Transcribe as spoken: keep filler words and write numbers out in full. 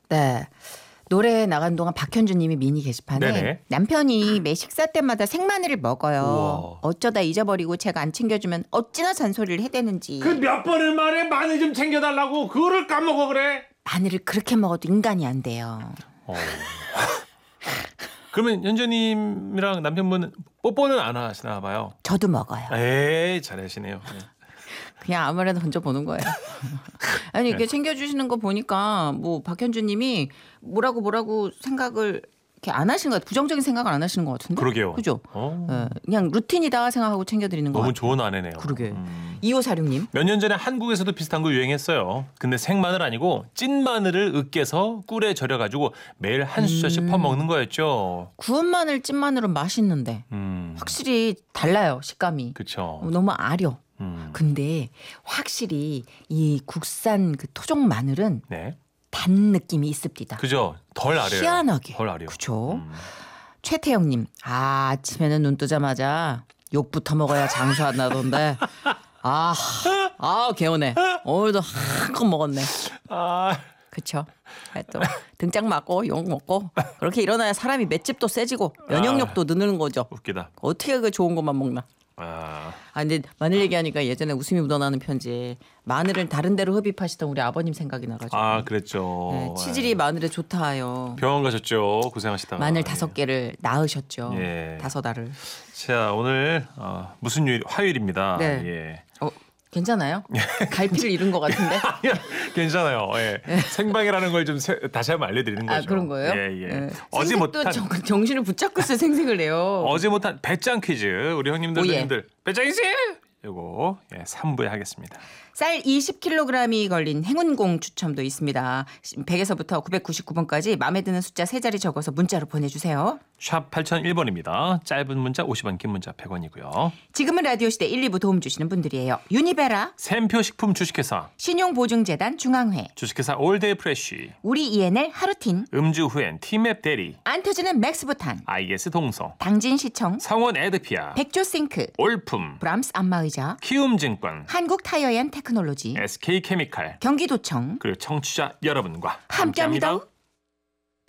네. 노래 나간 동안 박현주 님이 미니 게시판에 네네. 남편이 매 식사 때마다 생마늘을 먹어요. 우와. 어쩌다 잊어버리고 제가 안 챙겨주면 어찌나 잔소리를 해대는지. 그 몇 번을 말해 마늘 좀 챙겨달라고 그거를 까먹어 그래. 마늘을 그렇게 먹어도 인간이 안 돼요. 어. 그러면 현주님이랑 남편분은 뽀뽀는 안 하시나 봐요. 저도 먹어요. 에이 잘하시네요. 네. 그냥 아무래도 던져보는 거예요. 아니 이렇게 챙겨주시는 거 보니까 뭐 박현주 님이 뭐라고 뭐라고 생각을 이렇게 안 하시는 것 같아요. 부정적인 생각을 안 하시는 것 같은데. 그러게요. 그죠? 어. 네, 그냥 루틴이다 생각하고 챙겨드리는 거 너무 같아요. 좋은 아내네요. 그러게. 음. 이오사육 님. 몇 년 전에 한국에서도 비슷한 거 유행했어요. 근데 생마늘 아니고 찐 마늘을 으깨서 꿀에 절여가지고 매일 한 숟갈씩 음. 퍼먹는 거였죠. 구운 마늘 찐 마늘은 맛있는데 음. 확실히 달라요 식감이. 그쵸. 너무 아려. 음. 근데 확실히 이 국산 그 토종 마늘은 네. 단 느낌이 있습니다. 그죠. 덜 아려요. 희한하게. 덜 아려. 그죠. 음. 최태영님, 아, 아침에는 눈 뜨자마자 욕부터 먹어야 장수 안 나던데. 아, 아, 개운해. 오늘도 한껏 먹었네. 아. 그쵸. 또 등짝 맞고 욕 먹고 그렇게 일어나야 사람이 맷집도 세지고 면역력도 느는 거죠. 웃기다. 어떻게 그 좋은 것만 먹나. 아. 아 근데 마늘 얘기하니까 예전에 웃음이 묻어나는 편지에 마늘을 다른 데로 흡입하시던 우리 아버님 생각이 나가지고. 아 그랬죠. 네, 치질이 마늘에 좋다 하요. 병원 가셨죠. 고생하시다가. 마늘 다섯 개를 낳으셨죠. 예. 다섯 알을. 자 오늘 어, 무슨 요일? 화요일입니다. 네. 예. 어 괜찮아요? 갈피를 잃은 것 같은데. 아니야, 괜찮아요. 예. 생방이라는 걸 좀 다시 한번 알려드리는 거죠. 아 그런 거예요? 예, 예. 네. 어제 생색도 못한 정, 정신을 붙잡고 있어 생색을 내요. 어제 못한 배짱 퀴즈 우리 형님들 오, 예. 누님들 배짱이지? 이거 예, 삼 부에 하겠습니다. 쌀 이십 킬로그램이 걸린 행운공 추첨도 있습니다. 백에서부터 구백구십구 번까지 마음에 드는 숫자 세 자리 적어서 문자로 보내주세요. 샵 팔공공일 번입니다. 짧은 문자 오십 원, 긴 문자 백 원이고요. 지금은 라디오 시대 일, 이 부 도움 주시는 분들이에요. 유니베라, 샘표 식품 주식회사, 신용보증재단 중앙회, 주식회사 올데이 프레쉬, 우리 이엔엘 하루틴, 음주 후엔 티맵 대리, 안 터지는 맥스부탄, 아이에스 동서, 당진시청, 성원 에드피아, 백조싱크, 올품, 브람스 안마의자, 키움증권, 한국타이어앤테크놀로지, 에스케이케미칼, 경기도청 그리고 청취자 여러분과 함께합니다.